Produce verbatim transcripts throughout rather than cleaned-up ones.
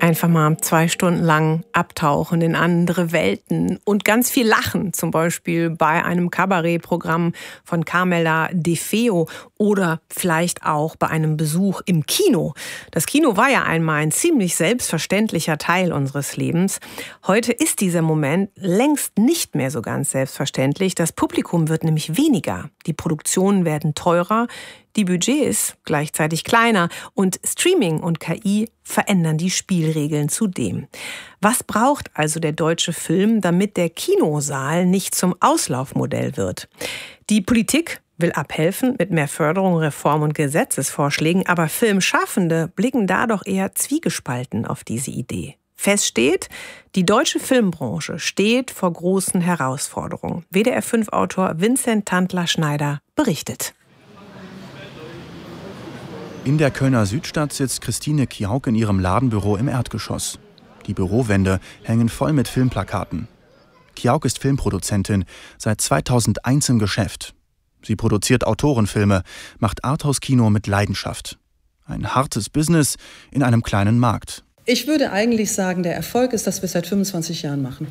Einfach mal zwei Stunden lang abtauchen in andere Welten und ganz viel lachen, zum Beispiel bei einem Kabarettprogramm von Carmela De Feo oder vielleicht auch bei einem Besuch im Kino. Das Kino war ja einmal ein ziemlich selbstverständlicher Teil unseres Lebens. Heute ist dieser Moment längst nicht mehr so ganz selbstverständlich. Das Publikum wird nämlich weniger, die Produktionen werden teurer, die Budgets gleichzeitig kleiner und Streaming und K I verändern die Spielregeln zudem. Was braucht also der deutsche Film, damit der Kinosaal nicht zum Auslaufmodell wird? Die Politik will abhelfen mit mehr Förderung, Reform und Gesetzesvorschlägen, aber Filmschaffende blicken da doch eher zwiegespalten auf diese Idee. Fest steht, die deutsche Filmbranche steht vor großen Herausforderungen. W D R fünf Autor Vincent Tandler-Schneider berichtet. In der Kölner Südstadt sitzt Christine Kjauk in ihrem Ladenbüro im Erdgeschoss. Die Bürowände hängen voll mit Filmplakaten. Kjauk ist Filmproduzentin, seit zweitausendeins im Geschäft. Sie produziert Autorenfilme, macht Arthouse-Kino mit Leidenschaft. Ein hartes Business in einem kleinen Markt. Ich würde eigentlich sagen, der Erfolg ist, dass wir es seit fünfundzwanzig Jahren machen.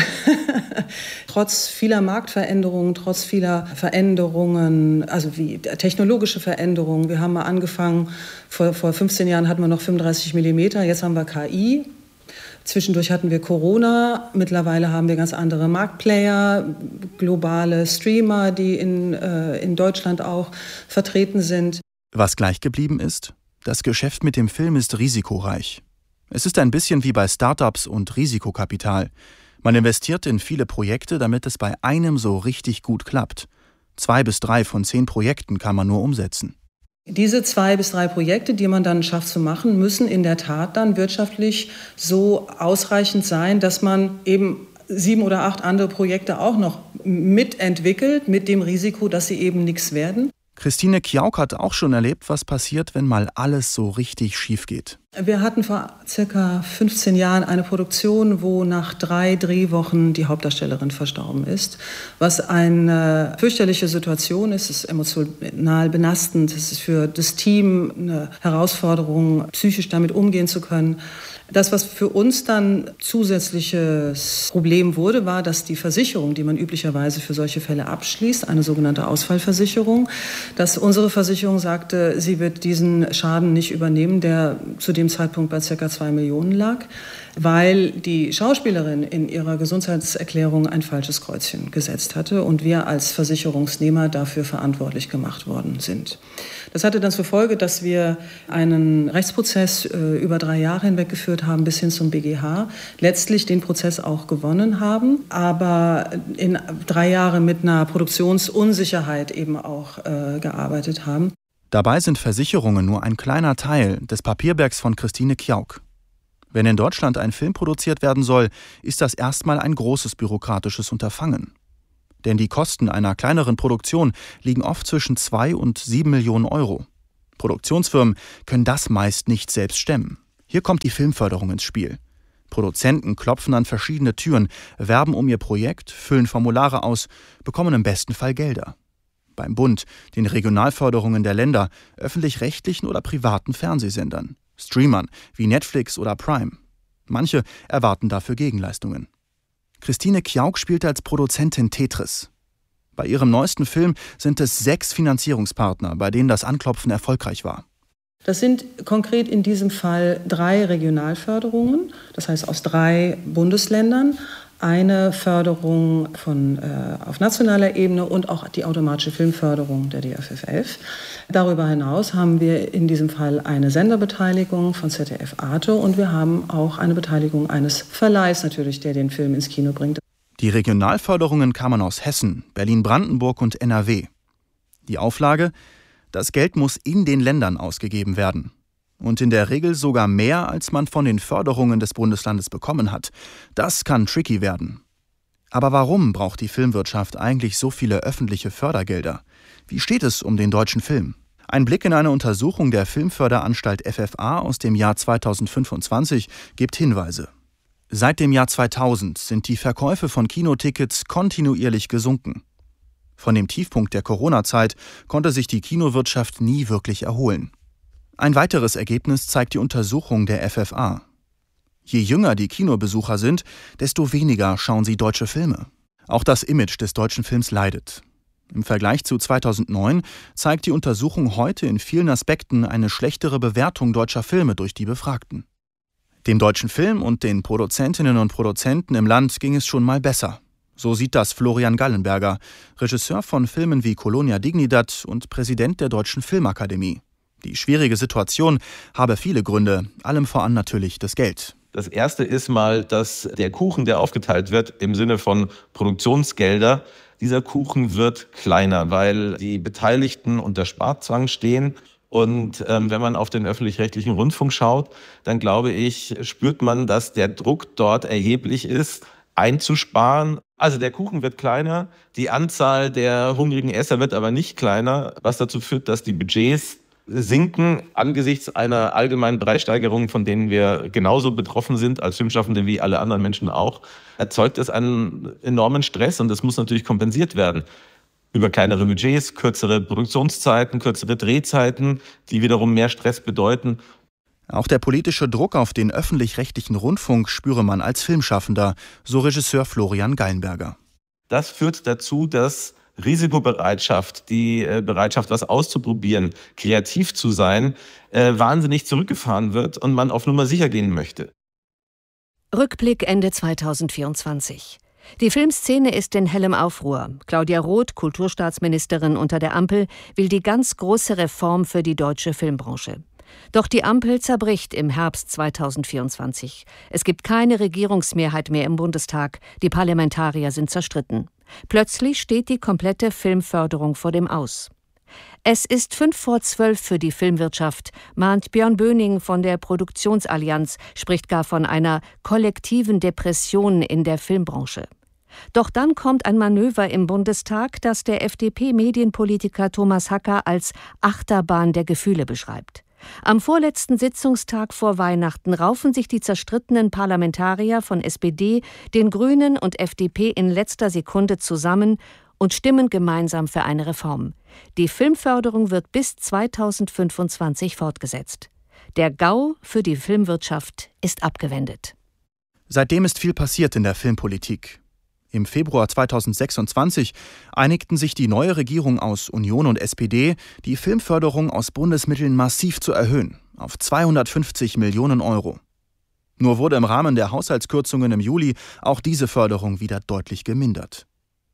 Trotz vieler Marktveränderungen, trotz vieler Veränderungen, also wie technologische Veränderungen. Wir haben mal angefangen, vor, vor fünfzehn Jahren hatten wir noch fünfunddreißig Millimeter, jetzt haben wir K I. Zwischendurch hatten wir Corona, mittlerweile haben wir ganz andere Marktplayer, globale Streamer, die in, äh, in Deutschland auch vertreten sind. Was gleich geblieben ist? Das Geschäft mit dem Film ist risikoreich. Es ist ein bisschen wie bei Startups und Risikokapital. Man investiert in viele Projekte, damit es bei einem so richtig gut klappt. Zwei bis drei von zehn Projekten kann man nur umsetzen. Diese zwei bis drei Projekte, die man dann schafft zu machen, müssen in der Tat dann wirtschaftlich so ausreichend sein, dass man eben sieben oder acht andere Projekte auch noch mitentwickelt, mit dem Risiko, dass sie eben nichts werden. Christine Kjauk hat auch schon erlebt, was passiert, wenn mal alles so richtig schief geht. Wir hatten vor circa fünfzehn Jahren eine Produktion, wo nach drei Drehwochen die Hauptdarstellerin verstorben ist. Was eine fürchterliche Situation ist, es ist emotional belastend, es ist für das Team eine Herausforderung, psychisch damit umgehen zu können. Das, was für uns dann zusätzliches Problem wurde, war, dass die Versicherung, die man üblicherweise für solche Fälle abschließt, eine sogenannte Ausfallversicherung, dass unsere Versicherung sagte, sie wird diesen Schaden nicht übernehmen, der zu dem Zeitpunkt bei ca. zwei Millionen lag, weil die Schauspielerin in ihrer Gesundheitserklärung ein falsches Kreuzchen gesetzt hatte und wir als Versicherungsnehmer dafür verantwortlich gemacht worden sind. Das hatte dann zur Folge, dass wir einen Rechtsprozess äh, über drei Jahre hinweg geführt haben, bis hin zum B G H, letztlich den Prozess auch gewonnen haben, aber in drei Jahre mit einer Produktionsunsicherheit eben auch äh, gearbeitet haben. Dabei sind Versicherungen nur ein kleiner Teil des Papierbergs von Christine Kjauk. Wenn in Deutschland ein Film produziert werden soll, ist das erstmal ein großes bürokratisches Unterfangen. Denn die Kosten einer kleineren Produktion liegen oft zwischen zwei und sieben Millionen Euro. Produktionsfirmen können das meist nicht selbst stemmen. Hier kommt die Filmförderung ins Spiel. Produzenten klopfen an verschiedene Türen, werben um ihr Projekt, füllen Formulare aus, bekommen im besten Fall Gelder. Beim Bund, den Regionalförderungen der Länder, öffentlich-rechtlichen oder privaten Fernsehsendern, Streamern wie Netflix oder Prime. Manche erwarten dafür Gegenleistungen. Christine Kjauk spielt als Produzentin Tetris. Bei ihrem neuesten Film sind es sechs Finanzierungspartner, bei denen das Anklopfen erfolgreich war. Das sind konkret in diesem Fall drei Regionalförderungen, das heißt aus drei Bundesländern. Eine Förderung von, äh, auf nationaler Ebene und auch die automatische Filmförderung der D F F elf. Darüber hinaus haben wir in diesem Fall eine Senderbeteiligung von Z D F Arte und wir haben auch eine Beteiligung eines Verleihs natürlich, der den Film ins Kino bringt. Die Regionalförderungen kamen aus Hessen, Berlin-Brandenburg und N R W. Die Auflage: Das Geld muss in den Ländern ausgegeben werden. Und in der Regel sogar mehr, als man von den Förderungen des Bundeslandes bekommen hat. Das kann tricky werden. Aber warum braucht die Filmwirtschaft eigentlich so viele öffentliche Fördergelder? Wie steht es um den deutschen Film? Ein Blick in eine Untersuchung der Filmförderanstalt F F A aus dem Jahr zweitausendfünfundzwanzig gibt Hinweise. Seit dem Jahr zweitausend sind die Verkäufe von Kinotickets kontinuierlich gesunken. Von dem Tiefpunkt der Corona-Zeit konnte sich die Kinowirtschaft nie wirklich erholen. Ein weiteres Ergebnis zeigt die Untersuchung der F F A. Je jünger die Kinobesucher sind, desto weniger schauen sie deutsche Filme. Auch das Image des deutschen Films leidet. Im Vergleich zu zweitausendneun zeigt die Untersuchung heute in vielen Aspekten eine schlechtere Bewertung deutscher Filme durch die Befragten. Dem deutschen Film und den Produzentinnen und Produzenten im Land ging es schon mal besser. So sieht das Florian Gallenberger, Regisseur von Filmen wie Colonia Dignidad und Präsident der Deutschen Filmakademie. Die schwierige Situation habe viele Gründe, allem voran natürlich das Geld. Das erste ist mal, dass der Kuchen, der aufgeteilt wird im Sinne von Produktionsgelder, dieser Kuchen wird kleiner, weil die Beteiligten unter Sparzwang stehen. Und ähm, wenn man auf den öffentlich-rechtlichen Rundfunk schaut, dann glaube ich, spürt man, dass der Druck dort erheblich ist, einzusparen. Also der Kuchen wird kleiner, die Anzahl der hungrigen Esser wird aber nicht kleiner, was dazu führt, dass die Budgets sinken angesichts einer allgemeinen Preissteigerung, von denen wir genauso betroffen sind als Filmschaffende wie alle anderen Menschen auch, erzeugt es einen enormen Stress und das muss natürlich kompensiert werden. Über kleinere Budgets, kürzere Produktionszeiten, kürzere Drehzeiten, die wiederum mehr Stress bedeuten. Auch der politische Druck auf den öffentlich-rechtlichen Rundfunk spüre man als Filmschaffender, so Regisseur Florian Gallenberger. Das führt dazu, dass Risikobereitschaft, die Bereitschaft, was auszuprobieren, kreativ zu sein, wahnsinnig zurückgefahren wird und man auf Nummer sicher gehen möchte. Rückblick Ende zweitausendvierundzwanzig. Die Filmszene ist in hellem Aufruhr. Claudia Roth, Kulturstaatsministerin unter der Ampel, will die ganz große Reform für die deutsche Filmbranche. Doch die Ampel zerbricht im Herbst zweitausendvierundzwanzig. Es gibt keine Regierungsmehrheit mehr im Bundestag. Die Parlamentarier sind zerstritten. Plötzlich steht die komplette Filmförderung vor dem Aus. Es ist fünf vor zwölf für die Filmwirtschaft, mahnt Björn Böning von der Produktionsallianz, spricht gar von einer kollektiven Depression in der Filmbranche. Doch dann kommt ein Manöver im Bundestag, das der F D P-Medienpolitiker Thomas Hacker als Achterbahn der Gefühle beschreibt. Am vorletzten Sitzungstag vor Weihnachten raufen sich die zerstrittenen Parlamentarier von S P D, den Grünen und F D P in letzter Sekunde zusammen und stimmen gemeinsam für eine Reform. Die Filmförderung wird bis zweitausendfünfundzwanzig fortgesetzt. Der GAU für die Filmwirtschaft ist abgewendet. Seitdem ist viel passiert in der Filmpolitik. Im Februar zweitausendsechsundzwanzig einigten sich die neue Regierung aus Union und S P D, die Filmförderung aus Bundesmitteln massiv zu erhöhen, auf zweihundertfünfzig Millionen Euro. Nur wurde im Rahmen der Haushaltskürzungen im Juli auch diese Förderung wieder deutlich gemindert.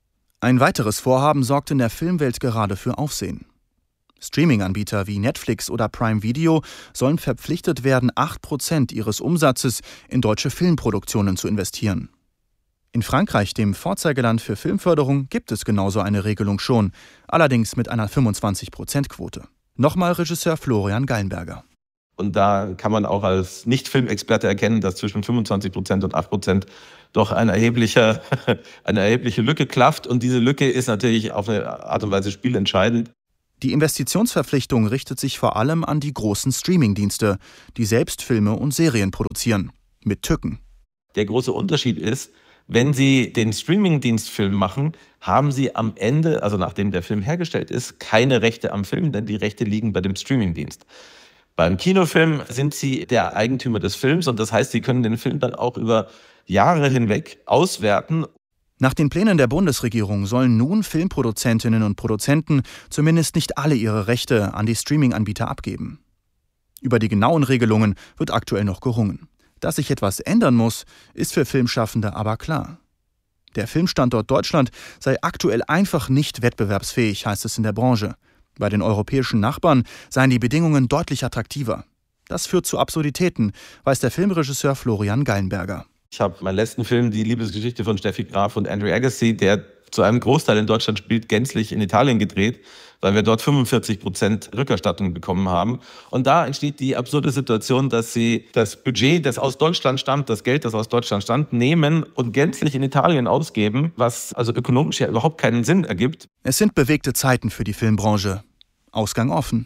Ein weiteres Vorhaben sorgt in der Filmwelt gerade für Aufsehen. Streaming-Anbieter wie Netflix oder Prime Video sollen verpflichtet werden, acht Prozent ihres Umsatzes in deutsche Filmproduktionen zu investieren. In Frankreich, dem Vorzeigeland für Filmförderung, gibt es genauso eine Regelung schon, allerdings mit einer fünfundzwanzig Prozent Quote. Nochmal Regisseur Florian Gallenberger. Und da kann man auch als Nicht-Filmexperte erkennen, dass zwischen fünfundzwanzig Prozent und acht Prozent doch eine erhebliche, eine erhebliche Lücke klafft. Und diese Lücke ist natürlich auf eine Art und Weise spielentscheidend. Die Investitionsverpflichtung richtet sich vor allem an die großen Streamingdienste, die selbst Filme und Serien produzieren. Mit Tücken. Der große Unterschied ist, wenn Sie den Streamingdienstfilm machen, haben Sie am Ende, also nachdem der Film hergestellt ist, keine Rechte am Film, denn die Rechte liegen bei dem Streamingdienst. Beim Kinofilm sind Sie der Eigentümer des Films und das heißt, Sie können den Film dann auch über Jahre hinweg auswerten. Nach den Plänen der Bundesregierung sollen nun Filmproduzentinnen und Produzenten zumindest nicht alle ihre Rechte an die Streaminganbieter abgeben. Über die genauen Regelungen wird aktuell noch gerungen. Dass sich etwas ändern muss, ist für Filmschaffende aber klar. Der Filmstandort Deutschland sei aktuell einfach nicht wettbewerbsfähig, heißt es in der Branche. Bei den europäischen Nachbarn seien die Bedingungen deutlich attraktiver. Das führt zu Absurditäten, weiß der Filmregisseur Florian Gallenberger. Ich habe meinen letzten Film, die Liebesgeschichte von Steffi Graf und Andrew Agassi, der zu einem Großteil in Deutschland spielt, gänzlich in Italien gedreht, weil wir dort fünfundvierzig Prozent Rückerstattung bekommen haben. Und da entsteht die absurde Situation, dass sie das Budget, das aus Deutschland stammt, das Geld, das aus Deutschland stammt, nehmen und gänzlich in Italien ausgeben, was also ökonomisch ja überhaupt keinen Sinn ergibt. Es sind bewegte Zeiten für die Filmbranche. Ausgang offen.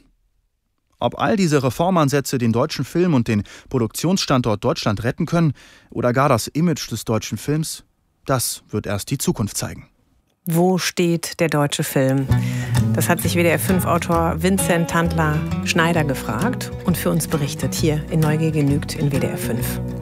Ob all diese Reformansätze den deutschen Film und den Produktionsstandort Deutschland retten können oder gar das Image des deutschen Films, das wird erst die Zukunft zeigen. Wo steht der deutsche Film? Das hat sich W D R fünf Autor Vincent Tandler-Schneider gefragt und für uns berichtet hier in Neugier genügt in W D R fünf.